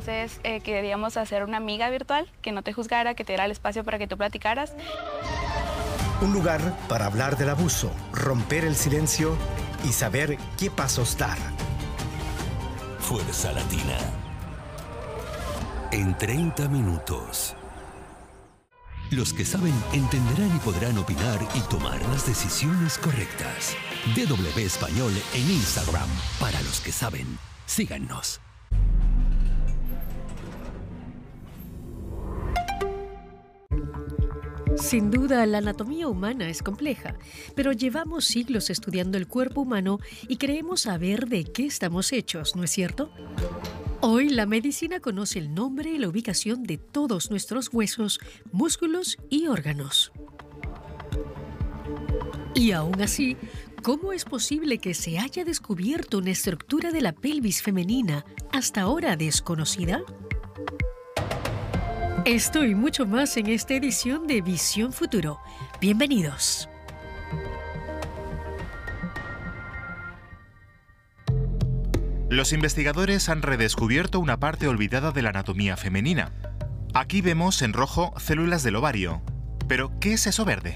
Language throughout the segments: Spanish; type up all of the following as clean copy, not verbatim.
entonces queríamos hacer una amiga virtual que no te juzgara, que te diera el espacio para que tú platicaras. Un lugar para hablar del abuso, romper el silencio y saber qué pasos dar. Fuerza Latina. En 30 minutos. Los que saben entenderán y podrán opinar y tomar las decisiones correctas. DW Español en Instagram. Para los que saben, síganos. Sin duda, la anatomía humana es compleja, pero llevamos siglos estudiando el cuerpo humano y creemos saber de qué estamos hechos, ¿no es cierto? Hoy la medicina conoce el nombre y la ubicación de todos nuestros huesos, músculos y órganos. Y aún así, ¿cómo es posible que se haya descubierto una estructura de la pelvis femenina hasta ahora desconocida? Esto y mucho más en esta edición de Visión Futuro. Bienvenidos. Los investigadores han redescubierto una parte olvidada de la anatomía femenina. Aquí vemos en rojo células del ovario. Pero, ¿qué es eso verde?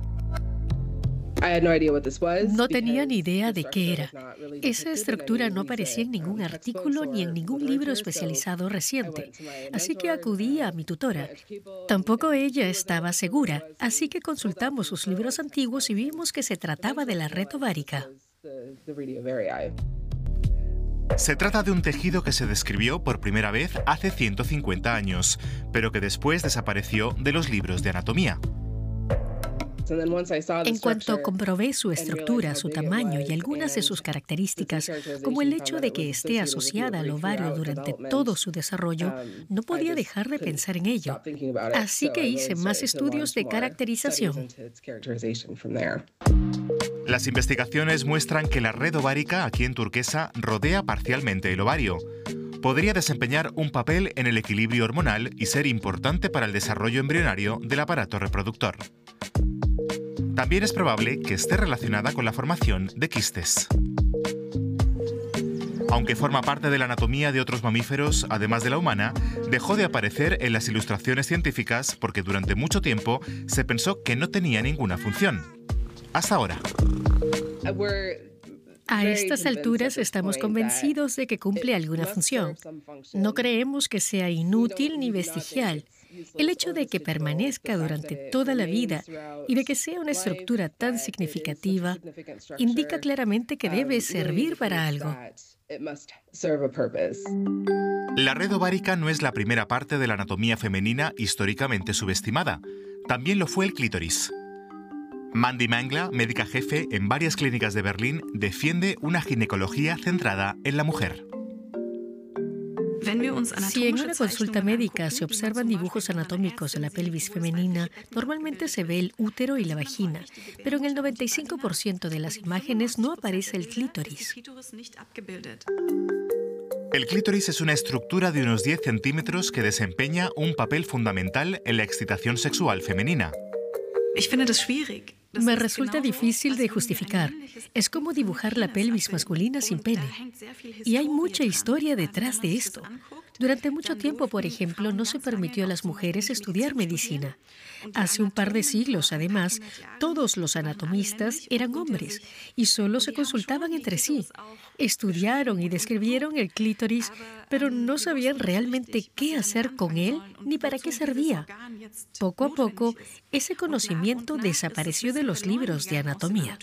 No tenía ni idea de qué era. Esa estructura no aparecía en ningún artículo ni en ningún libro especializado reciente, así que acudí a mi tutora. Tampoco ella estaba segura, así que consultamos sus libros antiguos y vimos que se trataba de la red ovárica. Se trata de un tejido que se describió por primera vez hace 150 años, pero que después desapareció de los libros de anatomía. En cuanto comprobé su estructura, su tamaño y algunas de sus características, como el hecho de que esté asociada al ovario durante todo su desarrollo, no podía dejar de pensar en ello. Así que hice más estudios de caracterización. Las investigaciones muestran que la red ovárica aquí en turquesa rodea parcialmente el ovario. Podría desempeñar un papel en el equilibrio hormonal y ser importante para el desarrollo embrionario del aparato reproductor. También es probable que esté relacionada con la formación de quistes. Aunque forma parte de la anatomía de otros mamíferos, además de la humana, dejó de aparecer en las ilustraciones científicas porque durante mucho tiempo se pensó que no tenía ninguna función. Hasta ahora. A estas alturas estamos convencidos de que cumple alguna función. No creemos que sea inútil ni vestigial. El hecho de que permanezca durante toda la vida y de que sea una estructura tan significativa indica claramente que debe servir para algo. La red ovárica no es la primera parte de la anatomía femenina históricamente subestimada. También lo fue el clítoris. Mandy Mangla, médica jefe en varias clínicas de Berlín, defiende una ginecología centrada en la mujer. Si en una consulta médica se observan dibujos anatómicos de la pelvis femenina, normalmente se ve el útero y la vagina, pero en el 95% de las imágenes no aparece el clítoris. El clítoris es una estructura de unos 10 centímetros que desempeña un papel fundamental en la excitación sexual femenina. Me resulta difícil de justificar. Es como dibujar la pelvis masculina sin pene. Y hay mucha historia detrás de esto. Durante mucho tiempo, por ejemplo, no se permitió a las mujeres estudiar medicina. Hace un par de siglos, además, todos los anatomistas eran hombres y solo se consultaban entre sí. Estudiaron y describieron el clítoris, pero no sabían realmente qué hacer con él ni para qué servía. Poco a poco, ese conocimiento desapareció de los libros de anatomía.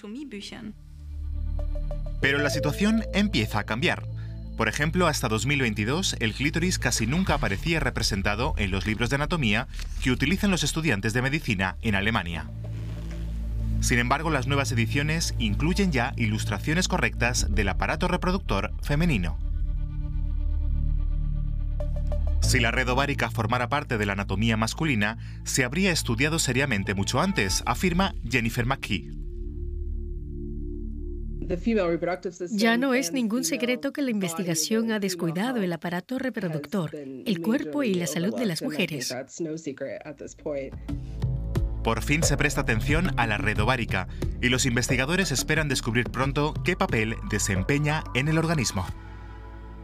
Pero la situación empieza a cambiar. Por ejemplo, hasta 2022, el clítoris casi nunca aparecía representado en los libros de anatomía que utilizan los estudiantes de medicina en Alemania. Sin embargo, las nuevas ediciones incluyen ya ilustraciones correctas del aparato reproductor femenino. Si la red ovárica formara parte de la anatomía masculina, se habría estudiado seriamente mucho antes, afirma Jennifer McKee. Ya no es ningún secreto que la investigación ha descuidado el aparato reproductor, el cuerpo y la salud de las mujeres. Por fin se presta atención a la red ovárica y los investigadores esperan descubrir pronto qué papel desempeña en el organismo.